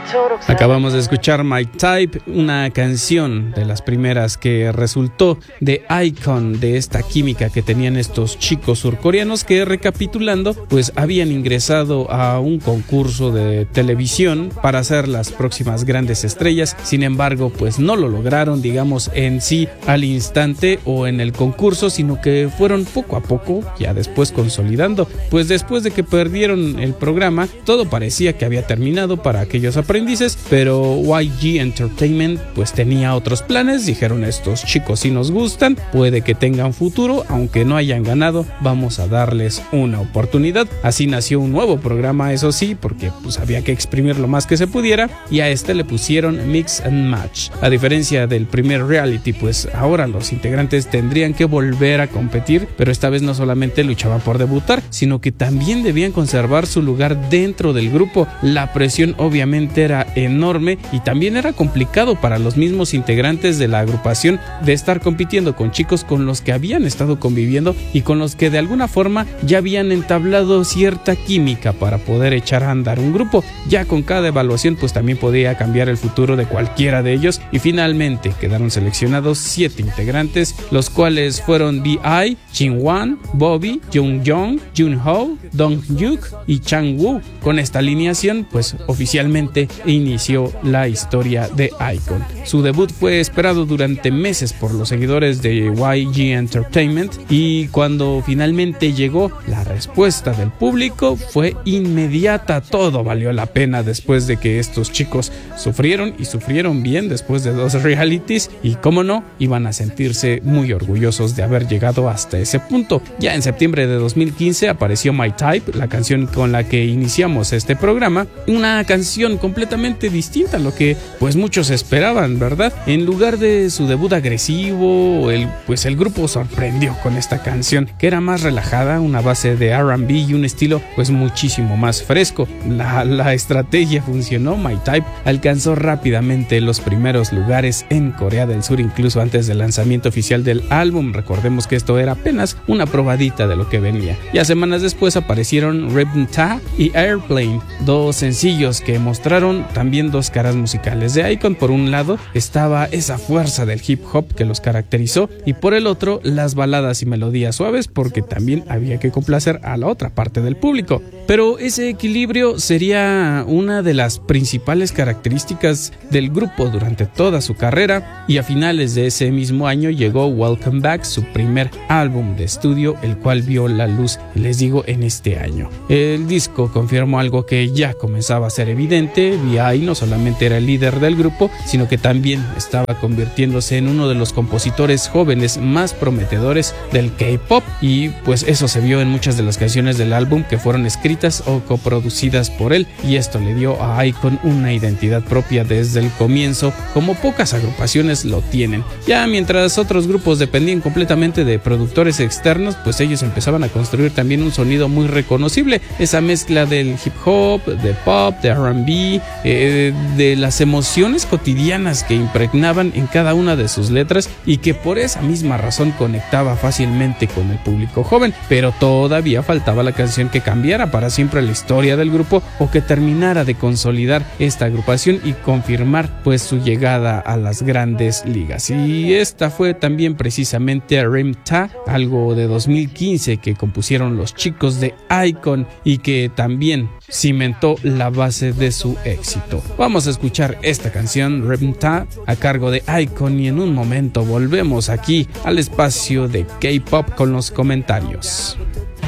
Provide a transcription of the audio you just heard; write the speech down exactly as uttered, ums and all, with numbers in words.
Acabamos de escuchar My Type, una canción de las primeras que resultó de iKON, de esta química que tenían estos chicos surcoreanos que, recapitulando, pues habían ingresado a un concurso de televisión para ser las próximas grandes estrellas. Sin embargo, pues no lo lograron, digamos, en sí al instante o en el concurso, sino que fueron poco a poco, ya después consolidando. Pues después de que perdieron el programa, todo parecía que había terminado para aquellos aprendices, pero Y G Entertainment pues tenía otros planes. Dijeron: estos chicos sí nos gustan, puede que tengan futuro, aunque no hayan ganado, vamos a darles una oportunidad. Así nació un nuevo programa, eso sí, porque pues había que exprimir lo más que se pudiera, y a este le pusieron Mix and Match. A diferencia del primer reality, pues ahora los integrantes tendrían que volver a competir, pero esta vez no solamente luchaban por debutar, sino que también debían conservar su lugar dentro del grupo. La presión obviamente era enorme y también era complicado para los mismos integrantes de la agrupación de estar compitiendo con chicos con los que habían estado conviviendo y con los que de alguna forma ya habían entablado cierta química para poder echar a andar un grupo. Ya con cada evaluación pues también podía cambiar el futuro de cualquiera de ellos, y finalmente quedaron seleccionados siete integrantes, los cuales fueron V I, Jin-Wan, Bobby, Jung-Young, Jun-Ho, Dong-Hyuk y Chang-Woo. Con esta alineación pues oficialmente inició la historia de iKON. Su debut fue esperado durante meses por los seguidores de Y G Entertainment, y cuando finalmente llegó, la respuesta del público fue inmediata. Todo valió la pena después de que estos chicos sufrieron, y sufrieron bien después de dos realities, y cómo no, iban a sentirse muy orgullosos de haber llegado hasta ese punto. Ya en septiembre de dos mil quince apareció My Type, la canción con la que iniciamos este programa, una canción completamente distinta a lo que pues muchos esperaban, ¿verdad? En lugar de su debut agresivo, el, pues el grupo sorprendió con esta canción, que era más relajada, una base de R and B y un estilo pues muchísimo más fresco. La, la estrategia funcionó. My Type alcanzó rápidamente los primeros lugares en Corea del Sur, incluso antes del lanzamiento oficial del álbum. Recordemos que esto era apenas una probadita de lo que venía. Ya semanas después aparecieron Rhythm Ta y Airplane, dos sencillos que mostraron también dos caras musicales de iKON. Por un lado estaba esa fuerza del hip hop que los caracterizó, y por el otro las baladas y melodías suaves, porque también había que complacer a la otra parte del público. Pero ese equilibrio sería una de las principales características del grupo durante toda su carrera, y a finales de ese mismo año llegó Welcome Back, su primer álbum de estudio, el cual vio la luz, les digo, en este año. El disco confirmó algo que ya comenzaba a ser evidente. V I no solamente era el líder del grupo, sino que también estaba convirtiéndose en uno de los compositores jóvenes más prometedores del K-pop, y pues eso se vio en muchas de las canciones del álbum que fueron escritas o coproducidas por él, y esto le dio a iKON una identidad propia desde el comienzo, como pocas agrupaciones lo tienen. Ya mientras otros grupos dependían completamente de productores externos, pues ellos empezaban a construir también un sonido muy reconocible, esa mezcla del hip hop, de pop, de R and B, eh, de las emociones cotidianas que impregnaban en cada una de sus letras, y que por esa misma razón conectaba fácilmente con el público joven. Pero todavía faltaba la canción que cambiara para siempre la historia del grupo, o que terminara de consolidar esta agrupación y confirmar pues su llegada a las grandes ligas, y esta fue también precisamente Rhythm Ta, algo de dos mil quince que compusieron los chicos de iKON y que también cimentó la base de su éxito. Vamos a escuchar esta canción, Rhythm Ta, a cargo de iKON, y en un momento volvemos aquí al espacio de K-Pop con los comentarios.